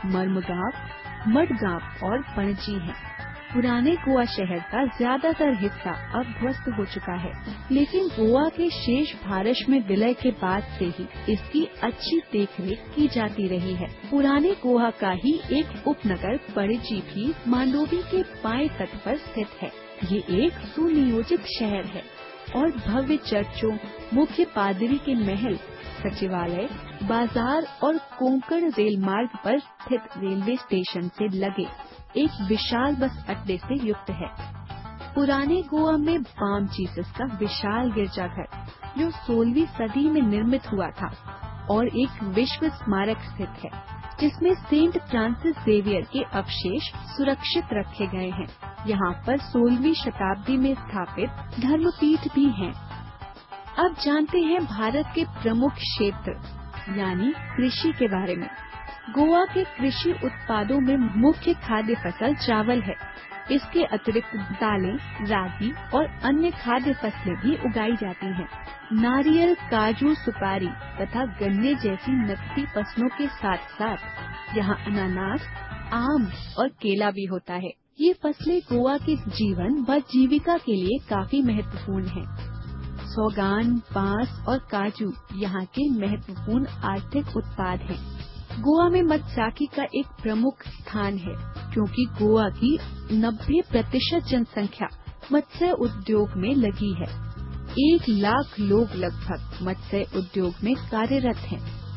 मर्मगांव, मडगांव और पणजी हैं। पुराने गोवा शहर का ज्यादातर हिस्सा अब ध्वस्त हो चुका है, लेकिन गोवा के शेष भारत में विलय के बाद से ही इसकी अच्छी देखरेख की जाती रही है। पुराने गोवा का ही एक उपनगर पणजी भी मांडोवी के बाएं तट पर स्थित है। ये एक सुनियोजित शहर है और भव्य चर्चों, मुख्य पादरी के महल, सचिवालय, बाजार और कोंकण रेल मार्ग पर स्थित रेलवे स्टेशन से लगे एक विशाल बस अड्डे से युक्त है। पुराने गोवा में बाम जीसस का विशाल गिरजाघर, जो 16वीं सदी में निर्मित हुआ था और एक विश्व स्मारक स्थित है, जिसमें सेंट फ्रांसिस जेवियर के अवशेष सुरक्षित रखे गए हैं। यहाँ पर 16वीं शताब्दी में स्थापित धर्मपीठ भी हैं। अब जानते हैं भारत के प्रमुख क्षेत्र यानी कृषि के बारे में। गोवा के कृषि उत्पादों में मुख्य खाद्य फसल चावल है। इसके अतिरिक्त दालें, रागी और अन्य खाद्य फसलें भी उगाई जाती हैं। नारियल, काजू, सुपारी तथा गन्ने जैसी नकदी फसलों के साथ साथ यहाँ अनानास, आम और केला भी होता है। ये फसलें गोवा के जीवन व जीविका के लिए काफी महत्वपूर्ण हैं। सौगान, बांस और काजू यहाँ के महत्वपूर्ण आर्थिक उत्पाद हैं। गोवा में मत्स्यिकी का एक प्रमुख स्थान है, क्योंकि गोवा की 90% जनसंख्या मत्स्य उद्योग में लगी है। 1 लाख लोग लगभग मत्स्य उद्योग में कार्यरत हैं।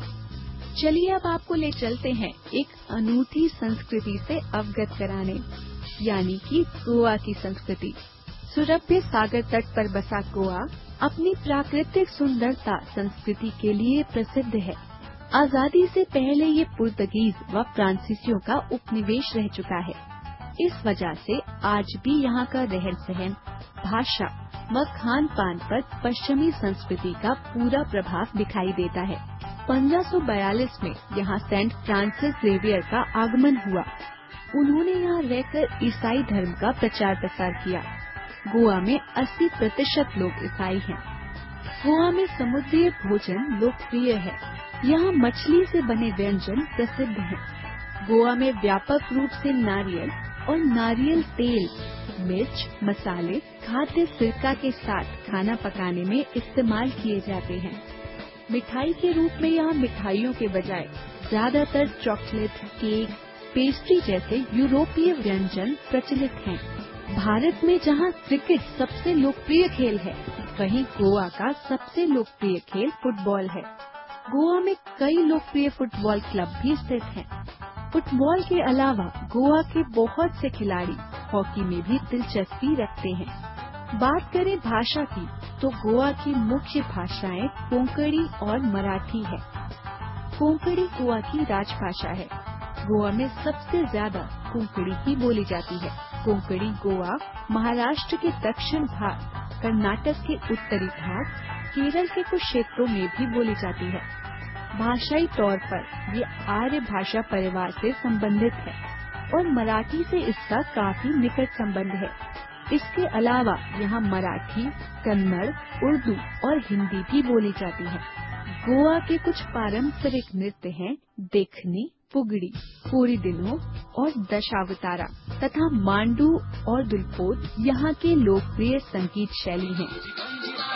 चलिए अब आपको ले चलते हैं एक अनूठी संस्कृति से अवगत कराने, यानी कि गोवा की संस्कृति। सुरभ्य सागर तट पर बसा गोवा अपनी प्राकृतिक सुंदरता, संस्कृति के लिए प्रसिद्ध है। आजादी से पहले ये पुर्तगीज व फ्रांसीसियों का उपनिवेश रह चुका है। इस वजह से आज भी यहाँ का रहन सहन, भाषा व खान पान पर पश्चिमी संस्कृति का पूरा प्रभाव दिखाई देता है। 1542 में यहाँ सेंट फ्रांसिस जेवियर का आगमन हुआ। उन्होंने यहाँ रहकर ईसाई धर्म का प्रचार प्रसार किया। गोवा में 80% लोग ईसाई हैं। गोवा में समुद्री भोजन लोकप्रिय है। यहाँ मछली से बने व्यंजन प्रसिद्ध हैं। गोवा में व्यापक रूप से नारियल और नारियल तेल, मिर्च, मसाले, खाद्य सिरका के साथ खाना पकाने में इस्तेमाल किए जाते हैं। मिठाई के रूप में यहाँ मिठाइयों के बजाय ज्यादातर चॉकलेट, केक, पेस्ट्री जैसे यूरोपीय व्यंजन प्रचलित हैं। भारत में जहाँ क्रिकेट सबसे लोकप्रिय खेल है, वहीं गोवा का सबसे लोकप्रिय खेल फुटबॉल है। गोवा में कई लोकप्रिय फुटबॉल क्लब भी स्थित हैं। फुटबॉल के अलावा गोवा के बहुत से खिलाड़ी हॉकी में भी दिलचस्पी रखते हैं। बात करें भाषा की, तो गोवा की मुख्य भाषाएं कोंकणी और मराठी है। कोंकणी गोवा की राजभाषा है। गोवा में सबसे ज्यादा कोंकणी ही बोली जाती है। कोंकणी गोवा, महाराष्ट्र के दक्षिण भाग, कर्नाटक के उत्तरी भाग, केरल के कुछ क्षेत्रों में भी बोली जाती है। भाषाई तौर पर ये आर्य भाषा परिवार से संबंधित है और मराठी से इसका काफी निकट संबंध है। इसके अलावा यहाँ मराठी, कन्नड़, उर्दू और हिंदी भी बोली जाती है। गोवा के कुछ पारंपरिक नृत्य हैं देखनी, फुगड़ी, कोरिदिनो और दशावतारा तथा मांडू और दुलपोत यहाँ के लोकप्रिय संगीत शैली हैं।